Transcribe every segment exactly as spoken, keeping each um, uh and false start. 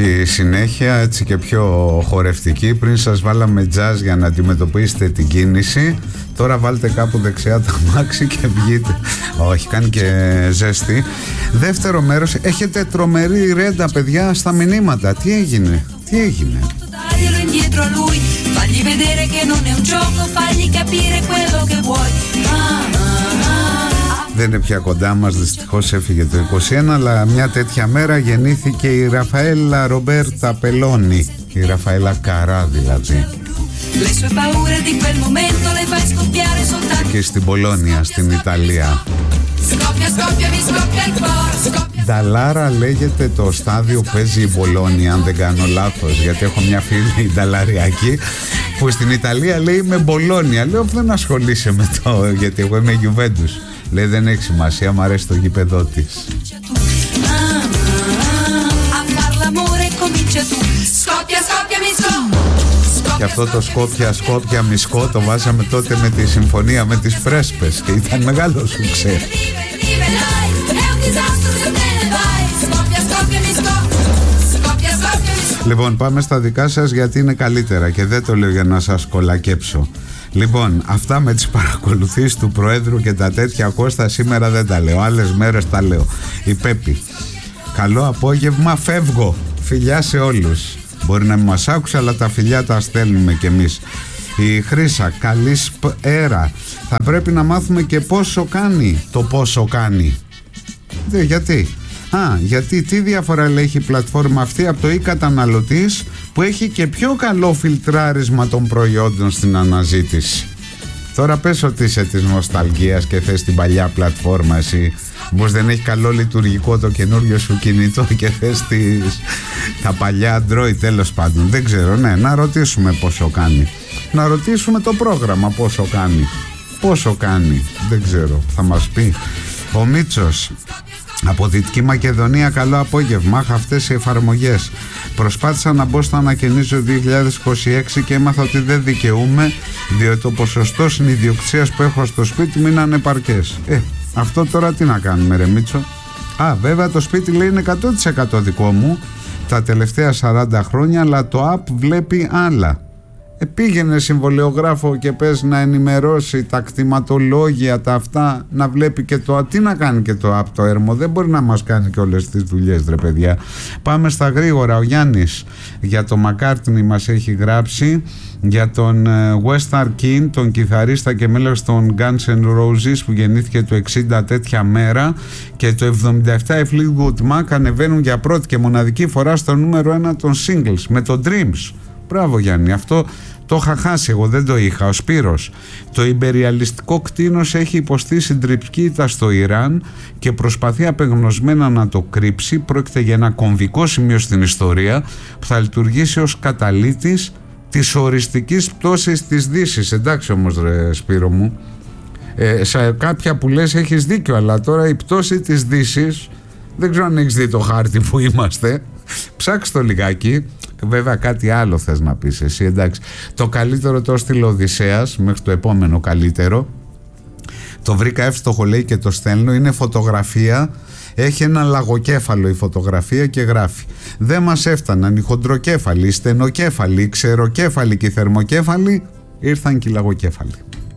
Η συνέχεια έτσι και πιο χορευτική. Πριν σας βάλαμε jazz για να αντιμετωπίσετε την κίνηση. Τώρα βάλτε κάπου δεξιά το αμάξι και βγείτε. Όχι, κάνει και ζέστη. Δεύτερο μέρος. Έχετε τρομερή ρέντα, παιδιά, στα μηνύματα. Τι έγινε, τι έγινε? Δεν είναι πια κοντά μας, δυστυχώς έφυγε το είκοσι ένα, αλλά μια τέτοια μέρα γεννήθηκε η Ραφαέλα Ρομπέρτα Πελώνη, η Ραφαέλα Καρά δηλαδή, και στην Πολόνια, στην Ιταλία. Νταλάρα λέγεται το στάδιο, παίζει η Μπολόνια, αν δεν κάνω λάθος, γιατί έχω μια φίλη νταλαριακή που στην Ιταλία λέει με Μπολόνια. Λέω δεν ασχολείσαι με το, γιατί εγώ είμαι Γιουβέντους. Λέει δεν έχει σημασία, μου αρέσει το γήπεδό της. Και αυτό το Σκόπια Σκόπια Μισκό το βάζαμε τότε με τη συμφωνία με τις Πρέσπες και ήταν μεγάλο σουξέ. Λοιπόν, πάμε στα δικά σας γιατί είναι καλύτερα και δεν το λέω για να σας κολακέψω. Λοιπόν, αυτά με τις παρακολουθήσεις του Προέδρου και τα τέτοια, Κώστα, σήμερα δεν τα λέω, άλλες μέρες τα λέω. Η Πέπη, καλό απόγευμα, φεύγω, φιλιά σε όλους. Μπορεί να μην μας άκουσα, αλλά τα φιλιά τα στέλνουμε κι εμείς. Η Χρύσα, καλή σπέρα. Θα πρέπει να μάθουμε και πόσο κάνει το πόσο κάνει. Δε, γιατί? Α, γιατί τι διαφορά λέει η πλατφόρμα αυτή από το e-καταναλωτής που έχει και πιο καλό φιλτράρισμα των προϊόντων στην αναζήτηση. Τώρα πες ότι είσαι της νοσταλγίας και θες την παλιά πλατφόρμα εσύ. Μήπως δεν έχει καλό λειτουργικό το καινούριο σου κινητό και θες τις... τα παλιά Android, τέλος πάντων. Δεν ξέρω, ναι, να ρωτήσουμε πόσο κάνει. Να ρωτήσουμε το πρόγραμμα πόσο κάνει. Πόσο κάνει, δεν ξέρω, θα μας πει. Ο Μίτσος, από Δυτική Μακεδονία, καλό απόγευμα. Αχ, αυτές οι εφαρμογές. Προσπάθησα να μπω στο ανακαινίζω δύο χιλιάδες είκοσι έξι και έμαθα ότι δεν δικαιούμαι, διότι το ποσοστό συνειδιοκτησίας που έχω στο σπίτι μου είναι ανεπαρκές. Ε, αυτό τώρα τι να κάνουμε, ρε Μίτσο? Α, βέβαια το σπίτι λέει είναι εκατό τοις εκατό δικό μου τα τελευταία σαράντα χρόνια, αλλά το app βλέπει άλλα. Ε, πήγαινε συμβολιογράφο και πες να ενημερώσει τα κτηματολόγια, τα αυτά, να βλέπει και το. Τι να κάνει και το app το έρμο, δεν μπορεί να μας κάνει και όλες τις δουλειές, ρε παιδιά. Πάμε στα γρήγορα. Ο Γιάννης για το McCartney μας έχει γράψει, για τον West Arkin, τον κιθαρίστα και μέλος των Guns N' Roses που γεννήθηκε το εξήντα τέτοια μέρα, και το εβδομήντα επτά οι Fleetwood Mac ανεβαίνουν για πρώτη και μοναδική φορά στο νούμερο ένα των singles με το Dreams. Μπράβο Γιάννη, αυτό το είχα χάσει, εγώ δεν το είχα. Ο Σπύρος, το ιμπεριαλιστικό κτήνος έχει υποστεί συντριπτική ήττα στο Ιράν και προσπαθεί απεγνωσμένα να το κρύψει. Πρόκειται για ένα κομβικό σημείο στην ιστορία που θα λειτουργήσει ως καταλύτης της οριστικής πτώσης της Δύσης. Εντάξει όμως ρε Σπύρο μου, ε, σε κάποια που λες έχεις δίκιο, αλλά τώρα η πτώση της Δύσης, δεν ξέρω αν έχεις δει το χάρτη που είμαστε, ψάξτε το λιγάκι. Βέβαια κάτι άλλο θες να πεις εσύ, εντάξει. Το καλύτερο το έστειλε ο Οδυσσέας, μέχρι το επόμενο καλύτερο. Το βρήκα εύστοχο λέει και το στέλνω. Είναι φωτογραφία, έχει ένα λαγοκέφαλο η φωτογραφία και γράφει: δεν μας έφταναν οι χοντροκέφαλοι, οι στενοκέφαλοι, οι ξεροκέφαλοι και οι θερμοκέφαλοι, ήρθαν και οι λαγοκέφαλοι.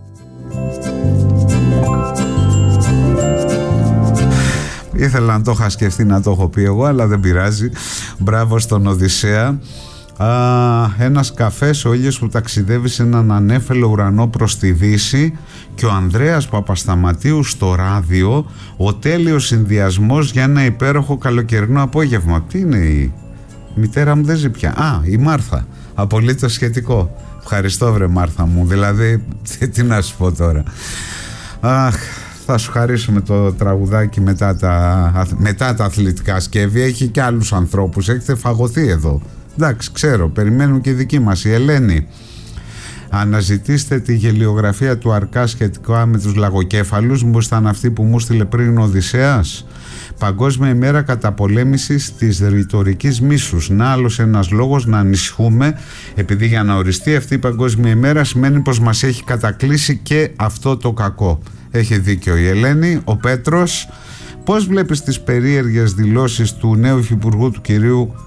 Ήθελα να το είχα σκεφτεί να το έχω πει εγώ, αλλά δεν πειράζει. Μπράβο στον Οδυσσέα. Α, ένας καφές, ο ήλιος που ταξιδεύει σε έναν ανέφελο ουρανό προς τη Δύση, και ο Ανδρέας Παπασταματίου στο ράδιο, ο τέλειος συνδυασμός για ένα υπέροχο καλοκαιρινό απόγευμα. Τι είναι η μητέρα μου, δεν ζει πια. Α, η Μάρθα. Απολύτως σχετικό. Ευχαριστώ βρε Μάρθα μου. Δηλαδή, τι να σου πω τώρα. Αχ, θα σου χαρίσουμε το τραγουδάκι μετά τα, μετά τα αθλητικά σκεύη. Έχει και άλλους ανθρώπους, έχετε φαγωθεί εδώ. Εντάξει, ξέρω, περιμένουν και οι δικοί μας. Η Ελένη, αναζητήστε τη γελιογραφία του Αρκά σχετικά με τους λαγοκέφαλους. Μήπως ήταν αυτή που μου στείλε πριν ο Οδυσσέας. Παγκόσμια ημέρα καταπολέμησης της ρητορικής μίσους. Να άλλος ένας λόγος να ανησυχούμε, επειδή για να οριστεί αυτή η παγκόσμια ημέρα σημαίνει πως μας έχει κατακλείσει και αυτό το κακό. Έχει δίκιο η Ελένη. Ο Πέτρος, πώς βλέπεις τις περίεργες δηλώσεις του νέου υφυπουργού του κυρίου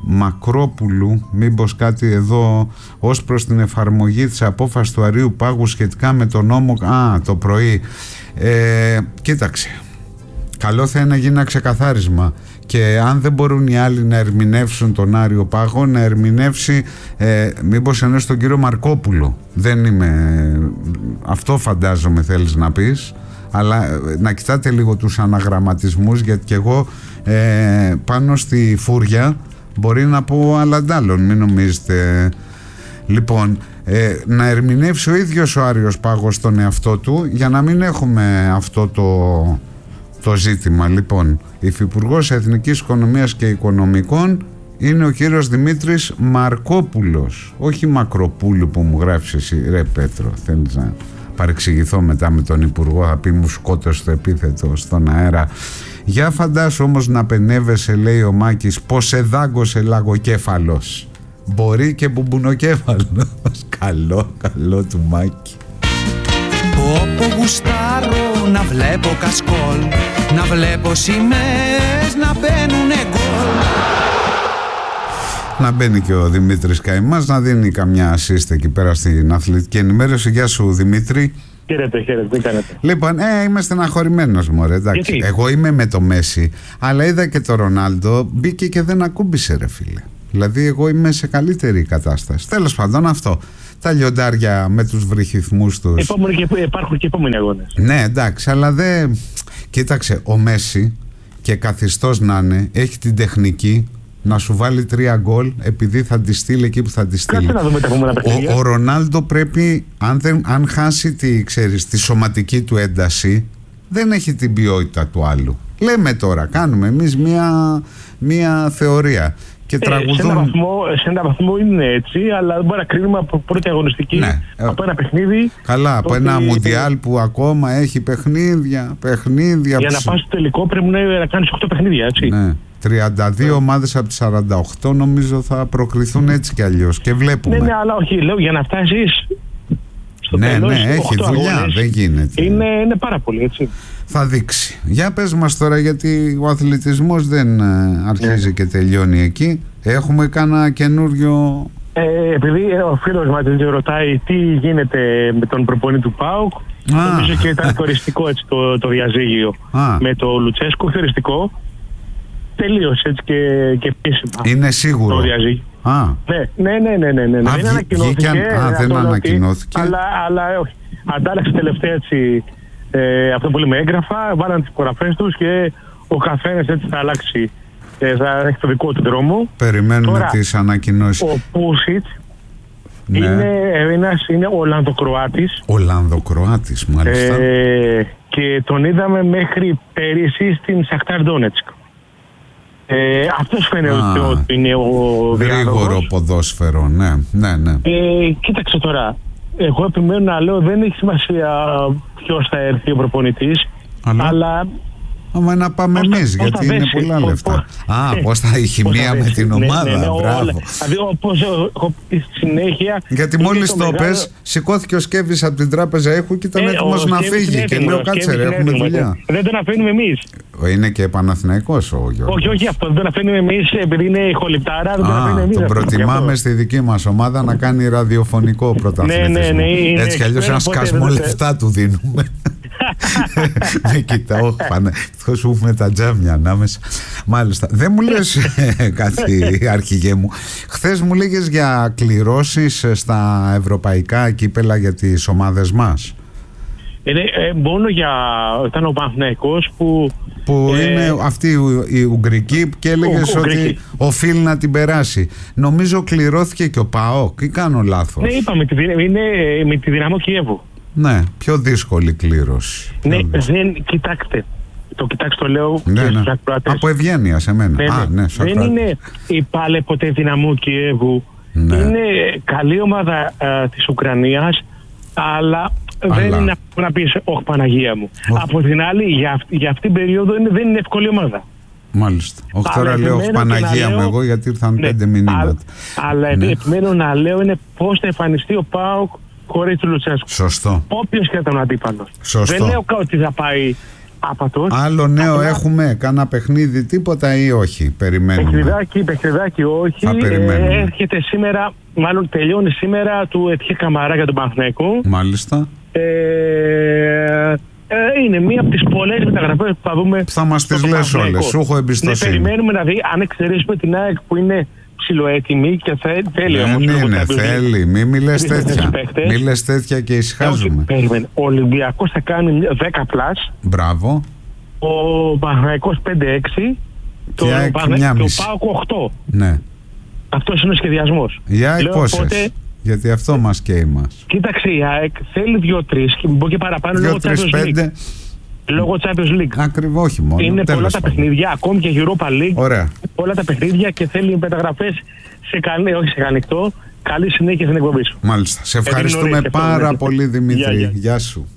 Μακρόπουλου, μήπως κάτι εδώ ως προς την εφαρμογή της απόφασης του Αρείου Πάγου σχετικά με τον νόμο. Α, το πρωί. Ε, κοίταξε, καλό θα είναι να γίνει ένα ξεκαθάρισμα, και αν δεν μπορούν οι άλλοι να ερμηνεύσουν τον Άριο Πάγο, να ερμηνεύσει ε, μήπως εννοείς τον κύριο Μαρκόπουλο. Δεν είμαι, αυτό φαντάζομαι θέλεις να πεις, αλλά να κοιτάτε λίγο τους αναγραμματισμούς, γιατί και εγώ ε, πάνω στη φούρια μπορεί να πω αλλαντάλλον, μην νομίζετε. Λοιπόν, ε, να ερμηνεύσει ο ίδιος ο Άριος Πάγος τον εαυτό του, για να μην έχουμε αυτό το, το ζήτημα. Λοιπόν, Υφυπουργός Εθνικής Οικονομίας και Οικονομικών είναι ο κύριος Δημήτρης Μαρκόπουλος, όχι Μακροπούλου που μου γράφεις εσύ. Ρε Πέτρο, θέλεις να παρεξηγηθώ μετά με τον Υπουργό, θα πει μου σκότωσε το επίθετο στον αέρα. Για φαντάσου όμως να πενεύεσαι, λέει ο Μάκης, πως σε δάγκωσε λαγοκέφαλος. Μπορεί και μπουμπουνοκέφαλος. Καλό, καλό του Μάκη. Όπου γουστάρω να βλέπω κασκόλ, να βλέπω σημαίες να μπαίνουνε γκολ. Να μπαίνει και ο Δημήτρης Καημάς να δίνει καμιά assist εκεί πέρα στην αθλητική ενημέρωση. Γεια σου Δημήτρη. Χαίρετε, χαίρετε, τι κάνετε? Λοιπόν, ε, είμαι στεναχωρημένος μωρέ, εντάξει. Γιατί? Εγώ είμαι με το Μέση, αλλά είδα και το Ρονάλντο, μπήκε και δεν ακούμπησε ρε φίλε. Δηλαδή εγώ είμαι σε καλύτερη κατάσταση. Τέλος πάντων αυτό. Τα λιοντάρια με τους βρυχυθμούς τους. Επόμενοι και, υπάρχουν και επόμενοι αγώνες. Ναι, εντάξει, αλλά δεν. Κοίταξε, ο Μέση και καθιστός να είναι, έχει την τεχνική να σου βάλει τρία γκολ επειδή θα τη στείλει εκεί που θα τη στείλει. Κάτσε να δούμε τα επόμενα παιχνίδια. Ο, ο Ρονάλντο πρέπει, αν, δεν, αν χάσει τη, ξέρεις, τη σωματική του ένταση, δεν έχει την ποιότητα του άλλου. Λέμε τώρα, κάνουμε εμείς μία, μία θεωρία. Και ε, τραγουδούν... σε, ένα βαθμό, σε ένα βαθμό είναι έτσι, αλλά δεν μπορεί να κρίνουμε από πρώτη αγωνιστική, ναι. από ένα παιχνίδι. Καλά, από ότι... ένα μουντιάλ που ακόμα έχει παιχνίδια, παιχνίδια. Για που... να πας στο τελικό πρέπει να κάνεις οκτώ παιχνίδια, έτσι. Ναι. τριάντα δύο ομάδες από τις σαράντα οκτώ νομίζω θα προκριθούν έτσι κι αλλιώς. Και βλέπουμε. Ναι, ναι, αλλά όχι, λέω για να φτάσεις στο ναι, τέλος, ναι, έχει δουλειά, αγώνες, δεν γίνεται. Είναι, είναι πάρα πολύ, έτσι. Θα δείξει. Για πες μας τώρα, γιατί ο αθλητισμός δεν αρχίζει yeah. και τελειώνει εκεί. Έχουμε κάνα καινούριο... Ε, επειδή ο φίλος μας ρωτάει τι γίνεται με τον προπονητή του ΠΑΟΚ, ah. νομίζω και ήταν χωριστικό έτσι, το, το διαζύγιο ah. με το Λουτσέσκο, χωριστικό. Τελείωσε έτσι και, και επίσημα. Είναι σίγουρο. Το διαζύγιο. Ah. Ναι, ναι, ναι, ναι, ναι, ναι. Α, δεν ανακοινώθηκε. Α, δεν ανακοινώθηκε. Αλλά, αλλά όχι. Αντάλλαξε τελευταία έτσι, ε, αυτό που λέμε έγγραφα, βάλαν τις υπογραφές τους και ο καθένας έτσι θα αλλάξει, ε, θα έχει το δικό του δρόμο. Περιμένουμε τώρα, τις ανακοινώσεις. Ο Πούσιτς ναι. είναι ένας, είναι Ολλανδοκροάτης. Ολλανδοκροάτης, μάλιστα. Ε, και τον είδαμε μέχρι πέρυσι στην Σαχτάρ Ντόνετσκ. Ε, αυτός φαίνεται ah, ότι είναι ο γρήγορο ποδόσφαιρο, ναι, ναι, ναι. Ε, κοίταξε τώρα, εγώ επιμένω να λέω δεν έχει σημασία ποιος θα έρθει ο προπονητής, αλλά... αλλά άμα να πάμε εμείς, γιατί είναι δέσει, πολλά λεφτά. Πώς, Α, πώς θα έχει μία με την ομάδα, ναι, ναι, ναι, μπράβο. Δηλαδή, όπως στη συνέχεια... Γιατί μόλις το, το μεγάλο... πες, σηκώθηκε ο Σκέβης από την τράπεζα έχω και ήταν ε, έτοιμος να φύγει και λέω κάτσε ρε, έχουμε δουλειά. Δεν τον αφήνουμε εμείς. Είναι και Παναθηναϊκός ο Γιώργος. Όχι, όχι αυτό, δεν τον αφήνουμε εμείς επειδή είναι χολυπτάρα. Α, τον προτιμάμε στη δική μας ομάδα να κάνει ραδιοφωνικό πρωταθλητισμό. Έτσι κι αλλιώς ένα σκασμό λεφτά του δίνουμε. Με κοιτάω, ευτυχώς που έχουμε τα τζάμια ανάμεσα. Μάλιστα, δεν μου λες κάτι αρχηγέ μου. Χθες μου λέγες για κληρώσεις στα ευρωπαϊκά κύπελα για τις ομάδες μας. Είναι ε, μόνο για, ήταν ο Παναθηναϊκός που... που ε, είναι αυτή η Ουγγρική και έλεγες ο, ότι Ουγγρική. Οφείλει να την περάσει. Νομίζω κληρώθηκε και ο ΠΑΟΚ ή κάνω λάθος? Ναι, είπαμε, είναι με τη Δυναμό Κιέβου. Ναι, πιο δύσκολη κλήρωση. Ναι, δεν, κοιτάξτε, το κοιτάξτε το λέω ναι, και ναι. στους ακροατές. Από ευγένεια σε μένα. Ναι, Α, ναι, δεν είναι η πάλε ποτέ Δυναμό Κιέβου. Ναι. Είναι καλή ομάδα α, της Ουκρανίας, αλλά, αλλά δεν είναι να πεις όχι Παναγία μου. Oh. Από την άλλη, για, αυ, για αυτήν την περίοδο είναι, δεν είναι εύκολη ομάδα. Μάλιστα. Όχι τώρα λέω όχι Παναγία μου εγώ γιατί ήρθαν ναι, πέντε μηνύματα. Αλλά ναι. επιμένω να λέω είναι πώς θα εμφανιστεί ο ΠΑΟΚ χωρίς του Λουτσέσκου. Σωστό. Όποιος και ήταν ο αντίπαλος. Σωστό. Δεν λέω ότι θα πάει άπατος. Άλλο νέο Απλά... έχουμε, κάνα παιχνίδι, τίποτα ή όχι? Περιμένουμε. Παιχνιδάκι, παιχνιδάκι όχι. Θα περιμένουμε. Ε, έρχεται σήμερα, μάλλον τελειώνει σήμερα του Ετιέ Καμαρά για τον Παναθηναϊκό. Μάλιστα. Ε, ε, είναι μία από τις πολλές μεταγραφές που θα δούμε. Θα μας τις λες όλες, σου έχω εμπιστοσύνη. Ναι, περιμένουμε να δει, αν εξαιρέσουμε την ΑΕΚ που είναι ψιλοέτοιμη και θα, θέλει όμως. Δεν είναι, θέλει, μη μη λες τέτοια. Μη λες τέτοια και ησυχάζουμε. Περίμενε, ο Ολυμπιακός θα κάνει δέκα πλάς. Μπράβο. Ο Παναθηναϊκός πέντε έξι. Και η ΑΕΚ μια μισή. Και ο ΠΑΟΚ οκτώ. Ναι. Αυτός είναι ο σχεδιασμός. Η ΑΕΚ πόσες? Οπότε, γιατί αυτό μας καίει μας. κοίταξε, η ΑΕΚ θέλει δύο τρεις και μπορεί και παραπάνω λόγω Champions League. Λόγω Champions League. Ακριβώς, όχι μόνο. Είναι πολλά τα παιχνίδια, ακόμη και Europa League. Ωραία. Πολλά τα παιχνίδια και θέλει μεταγραφές σε καλή, όχι σε ανοιχτό. Καλή συνέχεια στην εκπομπή σου. Μάλιστα. Σε ευχαριστούμε ε, πάρα νωρίς, πολύ, Δημήτρη. Γεια, γεια. Γεια σου.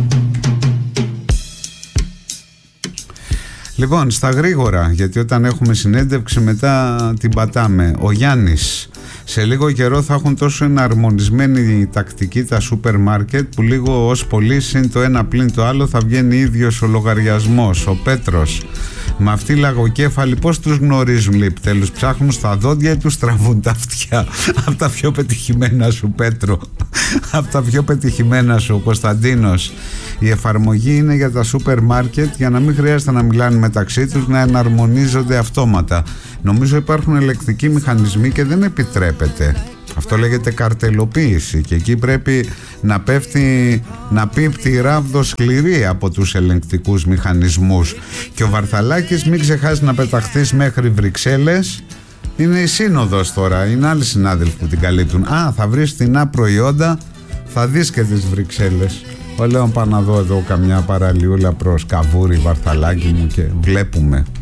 Λοιπόν, στα γρήγορα, γιατί όταν έχουμε συνέντευξη μετά την πατάμε. Ο Γιάννης. Σε λίγο καιρό θα έχουν τόσο εναρμονισμένη τακτική τα σούπερ μάρκετ που λίγο ως πολύ συν το ένα πλην το άλλο θα βγαίνει ίδιος ο λογαριασμός. Ο Πέτρος. Με αυτοί οι λαγοκέφαλοι πώς τους γνωρίζουν, λέει, επιτέλους ψάχνουν στα δόντια ή τους τραβούν τα αυτιά? Από τα πιο πετυχημένα σου, Πέτρο. Από τα πιο πετυχημένα σου, ο Κωνσταντίνος. Η εφαρμογή είναι για τα σούπερ μάρκετ για να μην χρειάζεται να μιλάνε μεταξύ τους, να εναρμονίζονται αυτόματα. Νομίζω υπάρχουν ελεκτικοί μηχανισμοί και δεν επιτρέπεται. Αυτό λέγεται καρτελοποίηση και εκεί πρέπει να πέφτει, να πίπτει η ράβδο σκληρή από τους ελεγκτικούς μηχανισμούς. Και ο Βαρθαλάκης, μην ξεχάσεις να πεταχθείς μέχρι Βρυξέλλες. Είναι η σύνοδος τώρα, είναι άλλοι συνάδελφοι που την καλύπτουν. Α, θα βρεις φθηνά προϊόντα, θα δεις και τις Βρυξέλλες. Ο Λέων, πάω να δω εδώ καμιά παραλιούλα προς Καβούρη, Βαρθαλάκη μου, και βλέπουμε.